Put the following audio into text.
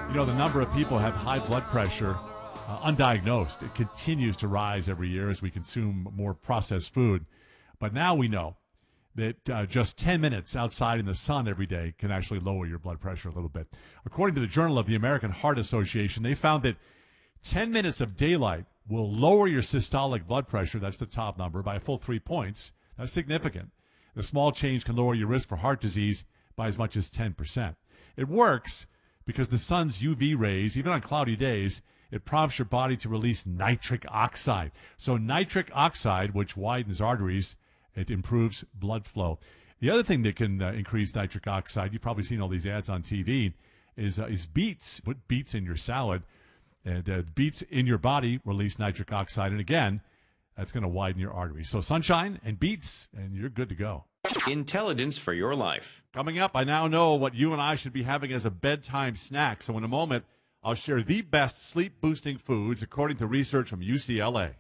You know, the number of people who have high blood pressure undiagnosed. It continues to rise every year as we consume more processed food. But now we know that just 10 minutes outside in the sun every day can actually lower your blood pressure a little bit. According to the Journal of the American Heart Association, they found that 10 minutes of daylight will lower your systolic blood pressure, that's the top number, by a full 3 points. That's significant. The small change can lower your risk for heart disease by as much as 10%. It works because the sun's UV rays, even on cloudy days, it prompts your body to release nitric oxide. So nitric oxide, which widens arteries, it improves blood flow. The other thing that can increase nitric oxide, you've probably seen all these ads on TV, is beets. Put beets in your salad. And beets in your body release nitric oxide. And again, that's going to widen your arteries. So sunshine and beets, and you're good to go. Intelligence for your life. Coming up, I now know what you and I should be having as a bedtime snack. So in a moment, I'll share the best sleep-boosting foods according to research from UCLA.